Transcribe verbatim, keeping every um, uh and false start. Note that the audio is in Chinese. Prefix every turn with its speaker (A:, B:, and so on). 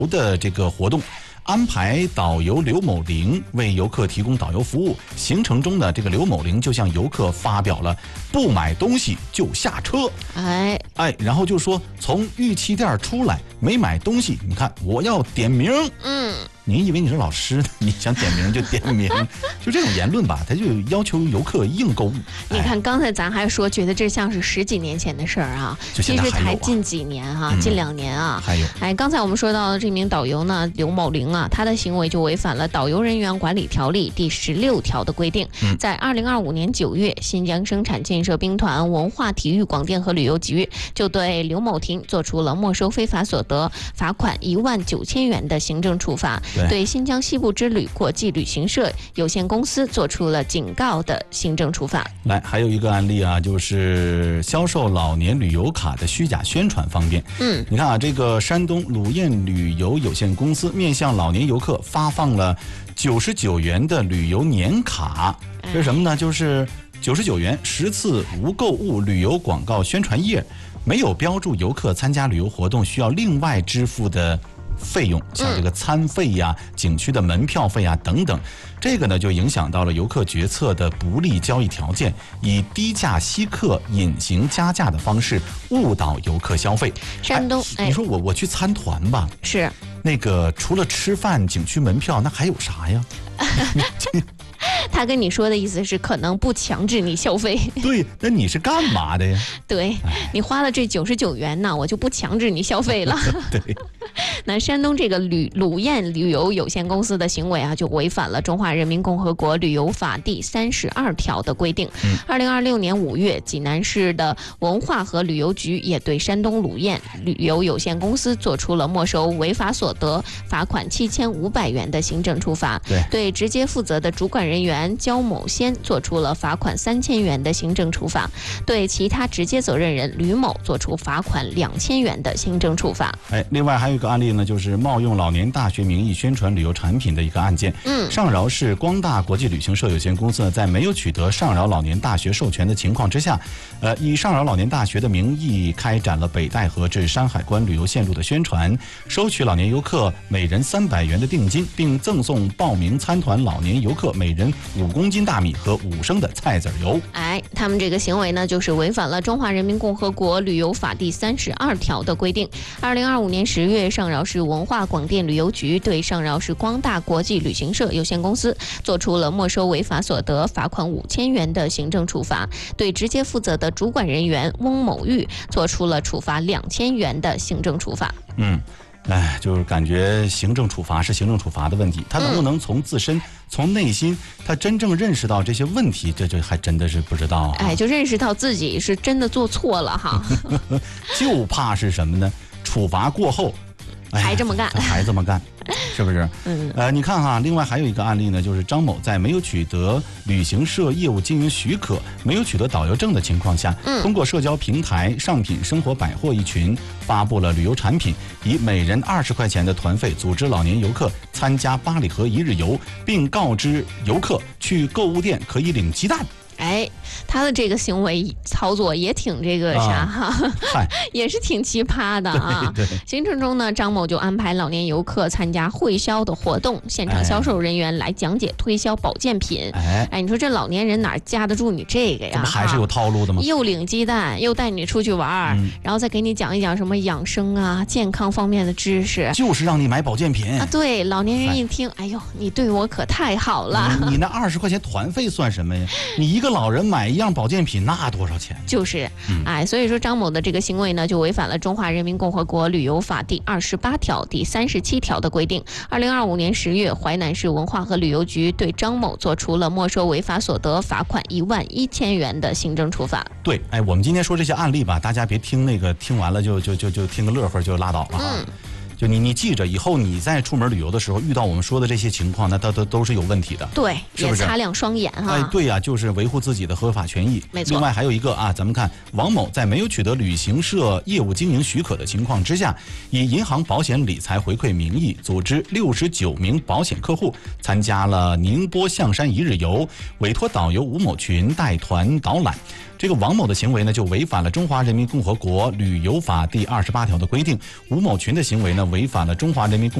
A: 的这个活动。安排导游刘某玲为游客提供导游服务，行程中呢，这个刘某玲就向游客发表了不买东西就下车，
B: 哎
A: 哎，然后就说从玉器店出来没买东西，你看我要点名，
B: 嗯。
A: 你以为你是老师，你想点名就点名，就这种言论吧，他就要求游客硬购物。
B: 你看刚才咱还说觉得这像是十几年前的事儿啊，
A: 其
B: 实才近几年啊，
A: 嗯、
B: 近两年啊。
A: 还有，
B: 哎，刚才我们说到的这名导游呢，刘某玲啊，他的行为就违反了《导游人员管理条例》第十六条的规定。
A: 嗯、
B: 在二零二五年九月，新疆生产建设兵团文化体育广电和旅游局就对刘某婷做出了没收非法所得、罚款一万九千元的行政处罚，
A: 对,
B: 对新疆西部之旅国际旅行社有限公司做出了警告的行政处罚。
A: 来，还有一个案例啊，就是销售老年旅游卡的虚假宣传方面。
B: 嗯，
A: 你看啊，这个山东鲁燕旅游有限公司面向老年游客发放了九十九元的旅游年卡，这是什么呢？就是九十九元十次无购物旅游广告宣传页，没有标注游客参加旅游活动需要另外支付的费用，像这个餐费呀、景区的门票费呀等等，这个呢就影响到了游客决策的不利交易条件，以低价吸客、隐形加价的方式误导游客消费。
B: 山东，
A: 哎、你说我我去参团吧，
B: 是
A: 那个除了吃饭、景区门票，那还有啥呀？
B: 他跟你说的意思是可能不强制你消费。
A: 对，那你是干嘛的呀？
B: 对，你花了这九十九元呢，我就不强制你消费了。
A: 对。
B: 那山东这个旅鲁燕旅游有限公司的行为啊，就违反了《中华人民共和国旅游法》第三十二条的规定。二零二六年五月，济南市的文化和旅游局也对山东鲁燕旅游有限公司做出了没收违法所得、罚款七千五百元的行政处罚。
A: 对，
B: 对直接负责的主管人员焦某先做出了罚款三千元的行政处罚，对其他直接责任人吕某做出罚款两千元的行政处罚。
A: 哎，另外还有一个案例呢，就是冒用老年大学名义宣传旅游产品的一个案件。
B: 嗯，
A: 上饶市光大国际旅行社有限公司呢，在没有取得上饶老年大学授权的情况之下，呃，以上饶老年大学的名义开展了北戴河至山海关旅游线路的宣传，收取老年游客每人三百元的定金，并赠送报名参团老年游客每人五公斤大米和五升的菜籽油。
B: 哎，他们这个行为呢，就是违反了《中华人民共和国旅游法》第三十二条的规定。二零二五年十月，上饶市文化广电旅游局对上饶市光大国际旅行社有限公司做出了没收违法所得、罚款五千元的行政处罚，对直接负责的主管人员翁某玉做出了处罚两千元的行政处罚。
A: 嗯。哎，就是感觉行政处罚是行政处罚的问题，他能不能从自身、嗯、从内心，他真正认识到这些问题，这就还真的是不知道、啊。
B: 哎，就认识到自己是真的做错了哈。
A: 就怕是什么呢？处罚过后，哎、
B: 还这么干，
A: 还这么干。是不是？
B: 嗯，
A: 呃，你看哈，另外还有一个案例呢，就是张某在没有取得旅行社业务经营许可、没有取得导游证的情况下，
B: 嗯，
A: 通过社交平台上品生活百货一群发布了旅游产品，以每人二十块钱的团费组织老年游客参加八里河一日游，并告知游客去购物店可以领鸡蛋。
B: 哎，他的这个行为操作也挺这个啥哈、啊，也是挺奇葩的啊。
A: 对对，
B: 行程中呢，张某就安排老年游客参加会销的活动，现场销售人员来讲解推销保健品。
A: 哎，
B: 哎，你说这老年人哪架得住你这个呀？
A: 这不还是有套路的吗？
B: 又领鸡蛋，又带你出去玩、嗯，然后再给你讲一讲什么养生啊、健康方面的知识，
A: 就是让你买保健品
B: 啊。对，老年人一听，哎呦，你对我可太好了。
A: 你, 你那二十块钱团费算什么呀？你一个老人买一样保健品，那多少钱？
B: 就是，哎，所以说张某的这个行为呢，就违反了《中华人民共和国旅游法》第二十八条、第三十七条的规定。二零二五年十月，淮南市文化和旅游局对张某做出了没收违法所得、罚款一万一千元的行政处罚。
A: 对，哎，我们今天说这些案例吧，大家别听那个听完了就就就就听个乐呵就拉倒了啊。
B: 嗯，
A: 就你你记着，以后你在出门旅游的时候遇到我们说的这些情况，那都都都是有问题的。
B: 对，
A: 是不是？
B: 也擦亮双眼哈。
A: 哎，对呀、啊，就是维护自己的合法权益。
B: 没错。
A: 另外还有一个啊，咱们看王某在没有取得旅行社业务经营许可的情况之下，以银行保险理财回馈名义，组织六十九名保险客户参加了宁波象山一日游，委托导游吴某群带团导览。 这个王某的行为呢，就违反了中华人民共和国旅游法第二十八条的规定；吴某群的行为呢，违反了中华人民共